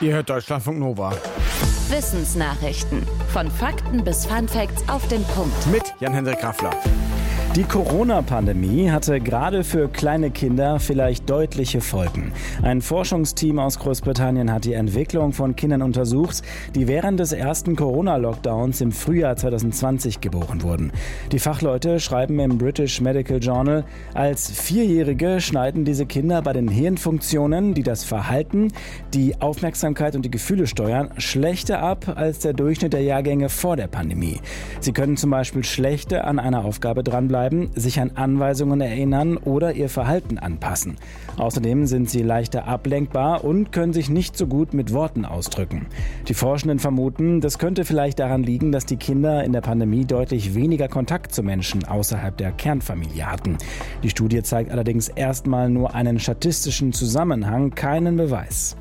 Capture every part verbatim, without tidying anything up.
Ihr hört Deutschlandfunk Nova. Wissensnachrichten. Von Fakten bis Funfacts auf den Punkt. Mit Jan-Hendrik Raffler. Die Corona-Pandemie hatte gerade für kleine Kinder vielleicht deutliche Folgen. Ein Forschungsteam aus Großbritannien hat die Entwicklung von Kindern untersucht, die während des ersten Corona-Lockdowns im Frühjahr zwanzig zwanzig geboren wurden. Die Fachleute schreiben im British Medical Journal, als Vierjährige schneiden diese Kinder bei den Hirnfunktionen, die das Verhalten, die Aufmerksamkeit und die Gefühle steuern, schlechter ab als der Durchschnitt der Jahrgänge vor der Pandemie. Sie können zum Beispiel schlechter an einer Aufgabe dranbleiben, sich an Anweisungen erinnern oder ihr Verhalten anpassen. Außerdem sind sie leichter ablenkbar und können sich nicht so gut mit Worten ausdrücken. Die Forschenden vermuten, das könnte vielleicht daran liegen, dass die Kinder in der Pandemie deutlich weniger Kontakt zu Menschen außerhalb der Kernfamilie hatten. Die Studie zeigt allerdings erstmal nur einen statistischen Zusammenhang, keinen Beweis.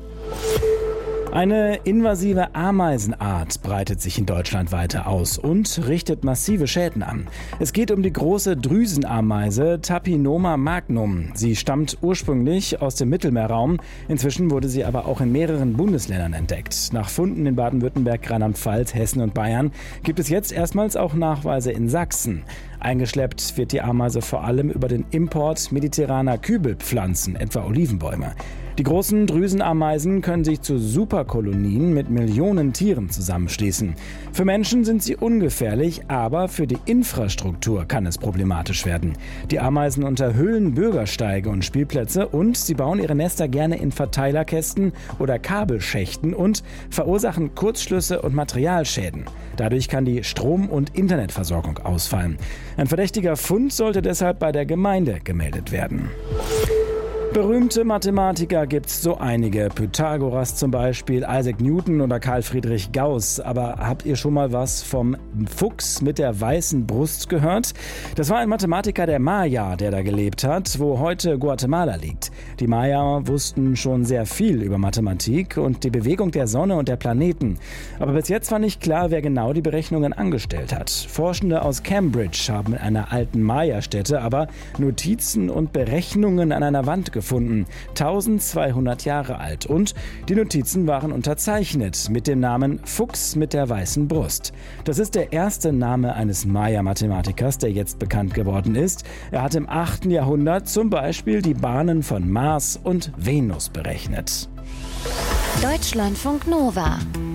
Eine invasive Ameisenart breitet sich in Deutschland weiter aus und richtet massive Schäden an. Es geht um die große Drüsenameise Tapinoma magnum. Sie stammt ursprünglich aus dem Mittelmeerraum. Inzwischen wurde sie aber auch in mehreren Bundesländern entdeckt. Nach Funden in Baden-Württemberg, Rheinland-Pfalz, Hessen und Bayern gibt es jetzt erstmals auch Nachweise in Sachsen. Eingeschleppt wird die Ameise vor allem über den Import mediterraner Kübelpflanzen, etwa Olivenbäume. Die großen Drüsenameisen können sich zu Superkolonien mit Millionen Tieren zusammenschließen. Für Menschen sind sie ungefährlich, aber für die Infrastruktur kann es problematisch werden. Die Ameisen unterhöhlen Bürgersteige und Spielplätze und sie bauen ihre Nester gerne in Verteilerkästen oder Kabelschächten und verursachen Kurzschlüsse und Materialschäden. Dadurch kann die Strom- und Internetversorgung ausfallen. Ein verdächtiger Fund sollte deshalb bei der Gemeinde gemeldet werden. Berühmte Mathematiker gibt's so einige. Pythagoras zum Beispiel, Isaac Newton oder Carl Friedrich Gauss. Aber habt ihr schon mal was vom Fuchs mit der weißen Brust gehört? Das war ein Mathematiker der Maya, der da gelebt hat, wo heute Guatemala liegt. Die Maya wussten schon sehr viel über Mathematik und die Bewegung der Sonne und der Planeten. Aber bis jetzt war nicht klar, wer genau die Berechnungen angestellt hat. Forschende aus Cambridge haben in einer alten Maya-Stätte aber Notizen und Berechnungen an einer Wand gefunden. gefunden, eintausendzweihundert Jahre alt, und die Notizen waren unterzeichnet mit dem Namen Fuchs mit der weißen Brust. Das ist der erste Name eines Maya-Mathematikers, der jetzt bekannt geworden ist. Er hat im achten Jahrhundert zum Beispiel die Bahnen von Mars und Venus berechnet. Deutschlandfunk Nova.